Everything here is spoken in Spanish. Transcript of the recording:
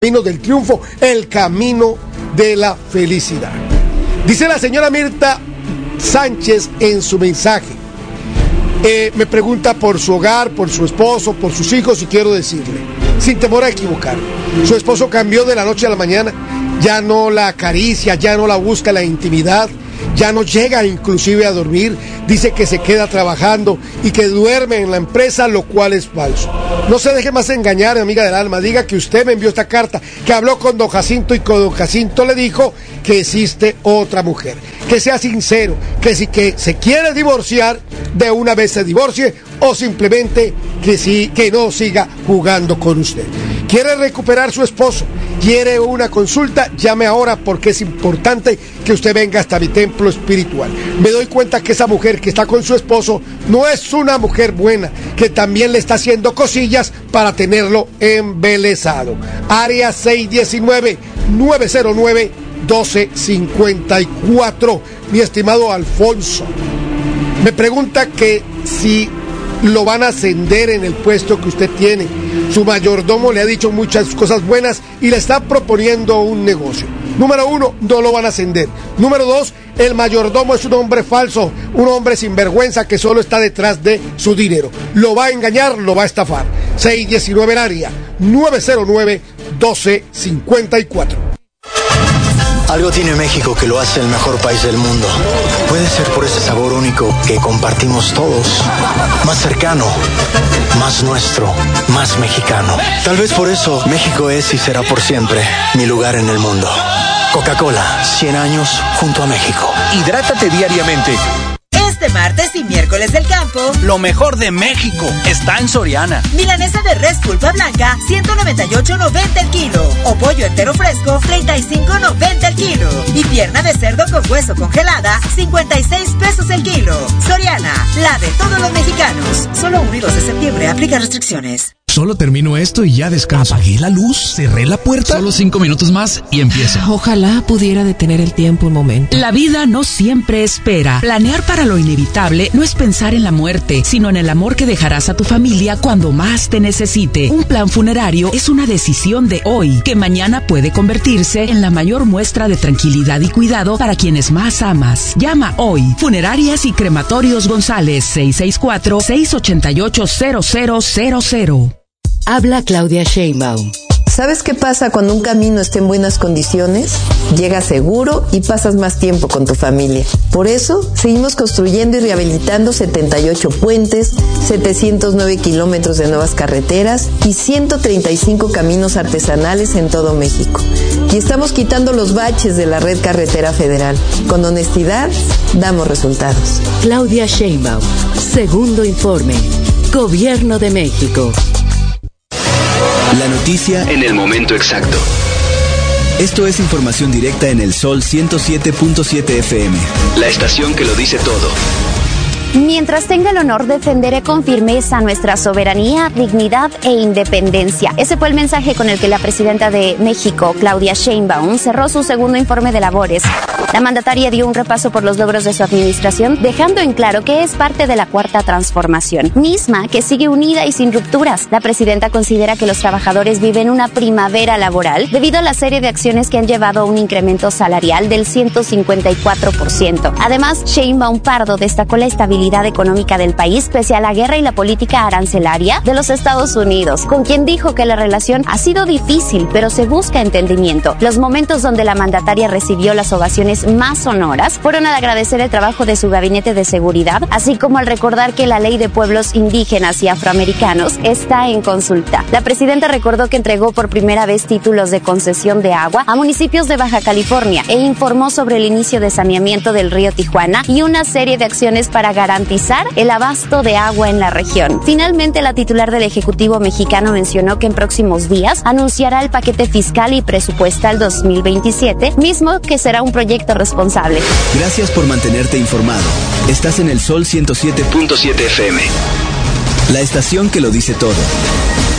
camino del triunfo, el camino de la felicidad. Dice la señora Mirta Sánchez en su mensaje. Me pregunta por su hogar, por su esposo, por sus hijos, y quiero decirle, sin temor a equivocar, su esposo cambió de la noche a la mañana, ya no la acaricia, ya no la busca en la intimidad, ya no llega inclusive a dormir, dice que se queda trabajando y que duerme en la empresa, lo cual es falso. No se deje más engañar, amiga del alma, diga que usted me envió esta carta, que habló con don Jacinto y con don Jacinto le dijo que existe otra mujer. Que sea sincero, que si que se quiere divorciar, de una vez se divorcie, o simplemente que no siga jugando con usted. ¿Quiere recuperar su esposo? ¿Quiere una consulta? Llame ahora, porque es importante que usted venga hasta mi templo espiritual. Me doy cuenta que esa mujer que está con su esposo no es una mujer buena, que también le está haciendo cosillas para tenerlo embelesado. Área 619-909-1254. Mi estimado Alfonso, me pregunta que si lo van a ascender en el puesto que usted tiene. Su mayordomo le ha dicho muchas cosas buenas y le está proponiendo un negocio. Número 1, no lo van a ascender. Número 2, el mayordomo es un hombre falso, un hombre sinvergüenza que solo está detrás de su dinero. Lo va a engañar, lo va a estafar. 619 el área, 909-1254. Algo tiene México que lo hace el mejor país del mundo. Puede ser por ese sabor único que compartimos todos. Más cercano, más nuestro, más mexicano. Tal vez por eso México es y será por siempre mi lugar en el mundo. Coca-Cola, 100 años junto a México. Hidrátate diariamente. Este martes y miércoles del campo, lo mejor de México está en Soriana. Milanesa de res pulpa blanca, 198.90 el kilo. O pollo entero fresco, 35.90 el kilo. Y pierna de cerdo con hueso congelada, 56 pesos el kilo. Soriana, la de todos los mexicanos. Solo 1 y 2 de septiembre, aplica restricciones. Solo termino esto y ya descanso. Apagué la luz, cerré la puerta. Solo 5 minutos más y empiezo. Ojalá pudiera detener el tiempo un momento. La vida no siempre espera. Planear para lo inevitable no es pensar en la muerte, sino en el amor que dejarás a tu familia cuando más te necesite. Un plan funerario es una decisión de hoy, que mañana puede convertirse en la mayor muestra de tranquilidad y cuidado para quienes más amas. Llama hoy. Funerarias y Crematorios González, 664-688-0000. Habla Claudia Sheinbaum. ¿Sabes qué pasa cuando un camino está en buenas condiciones? Llegas seguro y pasas más tiempo con tu familia. Por eso, seguimos construyendo y rehabilitando 78 puentes, 709 kilómetros de nuevas carreteras y 135 caminos artesanales en todo México. Y estamos quitando los baches de la red carretera federal. Con honestidad, damos resultados. Claudia Sheinbaum. Segundo informe. Gobierno de México. La noticia en el momento exacto. Esto es información directa en el Sol 107.7 FM. La estación que lo dice todo. Mientras tenga el honor, defenderé con firmeza nuestra soberanía, dignidad e independencia. Ese fue el mensaje con el que la presidenta de México, Claudia Sheinbaum, cerró su segundo informe de labores. La mandataria dio un repaso por los logros de su administración, dejando en claro que es parte de la Cuarta Transformación, misma que sigue unida y sin rupturas. La presidenta considera que los trabajadores viven una primavera laboral debido a la serie de acciones que han llevado a un incremento salarial del 154%. Además, Sheinbaum Pardo destacó la estabilidad económica del país pese a la guerra y la política arancelaria de los Estados Unidos, con quien dijo que la relación ha sido difícil, pero se busca entendimiento. Los momentos donde la mandataria recibió las ovaciones más sonoras fueron al agradecer el trabajo de su gabinete de seguridad, así como al recordar que la ley de pueblos indígenas y afroamericanos está en consulta. La presidenta recordó que entregó por primera vez títulos de concesión de agua a municipios de Baja California e informó sobre el inicio de saneamiento del río Tijuana y una serie de acciones para garantizar el abasto de agua en la región. Finalmente, la titular del Ejecutivo mexicano mencionó que en próximos días anunciará el paquete fiscal y presupuestal 2027, mismo que será un proyecto responsable. Gracias por mantenerte informado. Estás en el Sol 107.7 FM. La estación que lo dice todo.